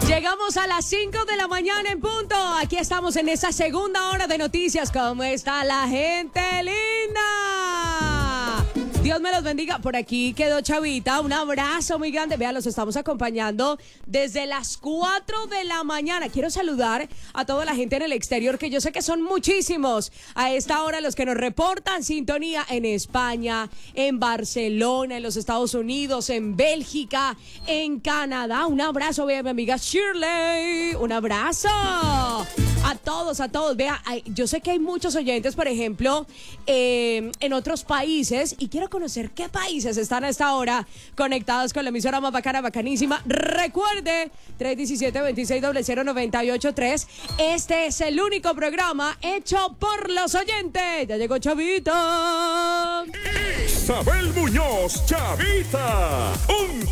Llegamos a las 5 de la mañana en punto. Aquí estamos en esa segunda hora de noticias. ¿Cómo está la gente linda? Dios me los bendiga. Por aquí quedó Chavita. Un abrazo muy grande. Vean, los estamos acompañando desde las 4 de la mañana. Quiero saludar a toda la gente en el exterior, que yo sé que son muchísimos. A esta hora los que nos reportan sintonía en España, en Barcelona, en los Estados Unidos, en Bélgica, en Canadá. Un abrazo, vea, mi amiga Shirley. Un abrazo. A todos. Vea, yo sé que hay muchos oyentes, por ejemplo, en otros países, y quiero conocer qué países están a esta hora conectados con la emisora más bacana, bacanísima. Recuerde, 317-2600-983. Este es el único programa hecho por los oyentes. Ya llegó Chavita. Isabel Muñoz, Chavita. Un